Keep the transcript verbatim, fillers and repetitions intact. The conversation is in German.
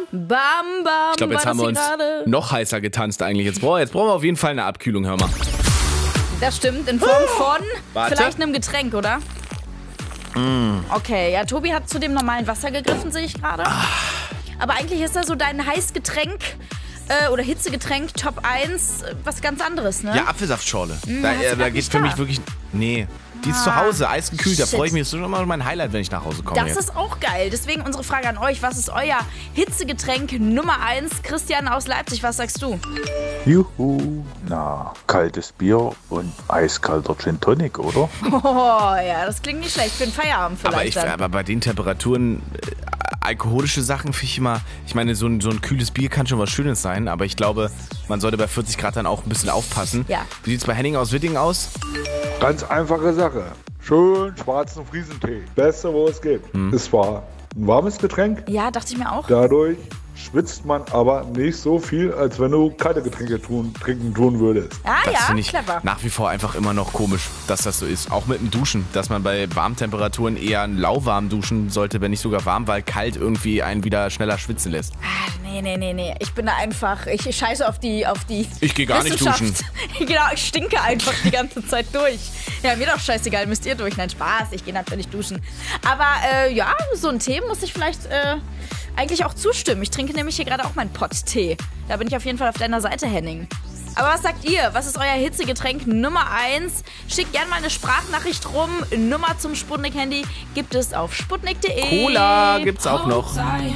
Bam, bam. Ich glaube, jetzt war haben wir das uns hier gerade? noch heißer getanzt eigentlich. Jetzt brauchen, jetzt brauchen wir auf jeden Fall eine Abkühlung, hör mal. Das stimmt, in Form von Warte. vielleicht einem Getränk, oder? Mm. Okay, ja, Tobi hat zu dem normalen Wasser gegriffen, sehe ich gerade. Ah. Aber eigentlich ist das so dein Heißgetränk äh, oder Hitzegetränk Top eins äh, was ganz anderes, ne? Ja, Apfelsaftschorle. Mm, da hast du äh, grad da geht nicht für da. mich wirklich... Nee, die ist Ah, zu Hause, eisgekühlt. Da shit. freue ich mich. Das ist schon immer mein Highlight, wenn ich nach Hause komme. Das jetzt. ist auch geil. Deswegen unsere Frage an euch. Was ist euer Hitzegetränk Nummer eins? Christian aus Leipzig, was sagst du? Juhu, na, kaltes Bier und eiskalter Gin Tonic, oder? Oh, ja, das klingt nicht schlecht. Für den Feierabend vielleicht aber, ich, dann. aber bei den Temperaturen, äh, alkoholische Sachen finde ich immer, ich meine, so ein, so ein kühles Bier kann schon was Schönes sein, aber ich glaube, man sollte bei vierzig Grad dann auch ein bisschen aufpassen. Ja. Wie sieht es bei Henning aus Wittingen aus? Ganz einfache Sache. Schön schwarzen Friesentee. Beste, wo es gibt. Hm. Es war ein warmes Getränk. Ja, dachte ich mir auch. Dadurch schwitzt man aber nicht so viel, als wenn du kalte Getränke tun, trinken tun würdest. Ah Das ja, finde ich clever. nach wie vor einfach immer noch komisch, dass das so ist. Auch mit dem Duschen, dass man bei Warmtemperaturen eher lauwarm duschen sollte, wenn nicht sogar warm, weil kalt irgendwie einen wieder schneller schwitzen lässt. Ah, nee, nee, nee, nee. Ich bin da einfach, ich scheiße auf die, auf die Ich gehe gar nicht Wissenschaft. duschen. Genau, ich stinke einfach die ganze Zeit durch. Ja, mir doch scheißegal, müsst ihr durch. Nein, Spaß, ich gehe natürlich duschen. Aber äh, ja, so ein Tee muss ich vielleicht äh, eigentlich auch zustimmen. Ich trinke nämlich hier gerade auch meinen Pott-Tee. Da bin ich auf jeden Fall auf deiner Seite, Henning. Aber was sagt ihr? Was ist euer Hitzegetränk Nummer eins? Schickt gerne mal eine Sprachnachricht rum. Nummer zum Sputnik-Handy gibt es auf sputnik punkt de. Cola gibt's auch noch. Sei